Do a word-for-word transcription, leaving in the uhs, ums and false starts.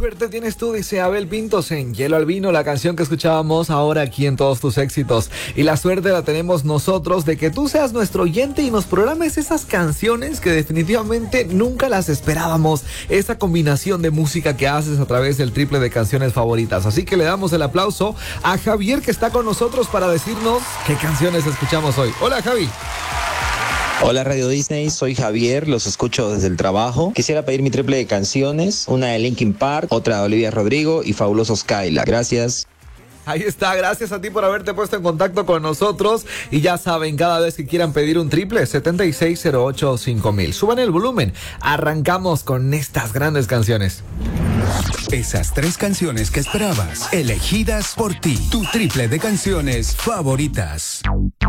suerte tienes tú, dice Abel Pintos en Hielo al Vino, la canción que escuchábamos ahora aquí en Todos Tus Éxitos. Y la suerte la tenemos nosotros de que tú seas nuestro oyente y nos programes esas canciones que definitivamente nunca las esperábamos. Esa combinación de música que haces a través del triple de canciones favoritas. Así que le damos el aplauso a Javier, que está con nosotros para decirnos qué canciones escuchamos hoy. Hola, Javi. Hola Radio Disney, soy Javier, los escucho desde el trabajo. Quisiera pedir mi triple de canciones, una de Linkin Park, otra de Olivia Rodrigo y Fabuloso Skylar. Gracias. Ahí está, gracias a ti por haberte puesto en contacto con nosotros. Y ya saben, cada vez que quieran pedir un triple, setenta y seis cero ocho cinco mil. Suban el volumen, arrancamos con estas grandes canciones. Esas tres canciones que esperabas, elegidas por ti. Tu triple de canciones favoritas.